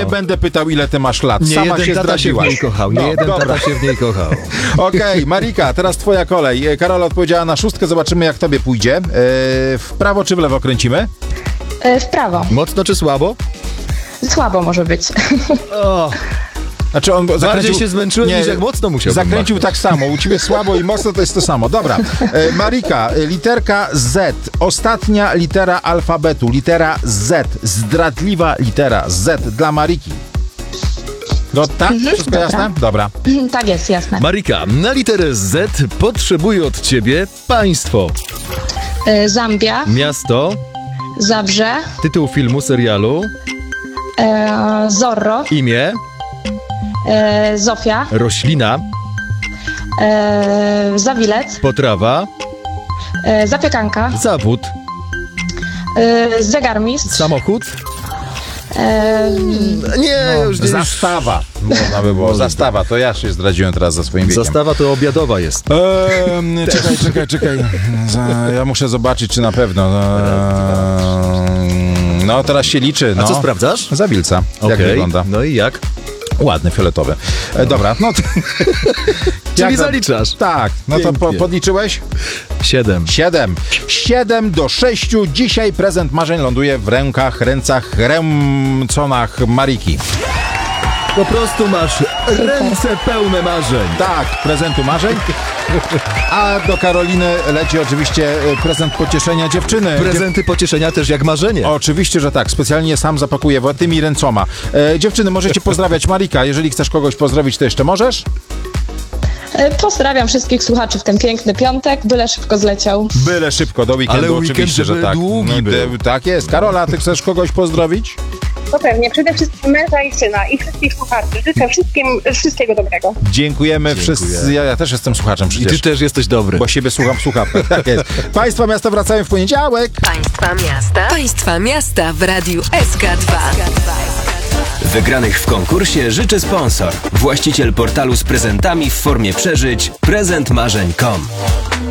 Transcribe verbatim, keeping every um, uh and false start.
Nie będę pytał, ile ty masz lat. Nie Sama jeden się tata zdradziłaś. się w niej kochał. Nie No, jeden dobra. tata się w niej kochał. Okej, okay, Marika, teraz twoja kolej. Karola odpowiedziała na szóstkę, zobaczymy jak tobie pójdzie. Yy, w prawo czy w lewo kręcimy? E, w prawo. Mocno czy słabo? Słabo może być. O, Znaczy on zakręcił... bardziej się zmęczyłem niż jak mocno musiał. Zakręcił tak samo. U ciebie słabo i mocno to jest to samo. Dobra. E, Marika, e, literka Z. Ostatnia litera alfabetu. Litera Z. Zdradliwa litera Z dla Mariki. No tak? Mhm, Wszystko dobra. jasne? Dobra. Tak jest, jasne. Marika, na literę Z potrzebuje od ciebie państwo. E, Zambia, Miasto, Zabrze, tytuł filmu, serialu, e, Zorro, imię, e, Zofia, roślina, e, Zawilec, potrawa, e, Zapiekanka, zawód, e, Zegarmistrz, samochód. e, Nie, już nie. Zastawa. Można by było. Zastawa. To ja się zdradziłem teraz za swoim wiekiem. Zastawa to obiadowa jest. Ehm, czekaj, czekaj, czekaj. Za, ja muszę zobaczyć, czy na pewno. Ehm, no, teraz się liczy. No. A co sprawdzasz? Zawilca. Jak Okej. wygląda? No i jak? Ładny, fioletowy. E, dobra, no to... Czyli Jak to- zaliczasz. Tak, no to po, Pięknie. podliczyłeś? Siedem. Siedem. Siedem do sześciu. Dzisiaj prezent marzeń ląduje w rękach, ręcach, ręconach Mariki. Po prostu masz ręce pełne marzeń. Tak, prezentu marzeń. A do Karoliny leci oczywiście e, prezent pocieszenia dziewczyny. Prezenty pocieszenia też jak marzenie. Oczywiście, że tak. Specjalnie sam zapakuję tymi ręcoma. E, dziewczyny, możecie pozdrawiać Marika. Jeżeli chcesz kogoś pozdrowić, to jeszcze możesz? e, pozdrawiam wszystkich słuchaczy w ten piękny piątek, byle szybko zleciał. Byle szybko, do weekendu Ale weekend, oczywiście, że żeby tak. długi był. de- tak jest. Karola, ty chcesz kogoś pozdrowić? To pewnie, przede wszystkim męża i syna i wszystkich słuchaczy. Życzę wszystkim wszystkiego dobrego. Dziękujemy Dziękuję. wszyscy. Ja, ja też jestem słuchaczem I przecież. ty też jesteś dobry. Bo siebie słucham w słuchawkach. Tak jest. Państwa miasta wracają w poniedziałek. Państwa miasta. Państwa miasta w Radiu S K dwa. Wygranych w konkursie życzy sponsor. Właściciel portalu z prezentami w formie przeżyć prezent marzeń kropka com.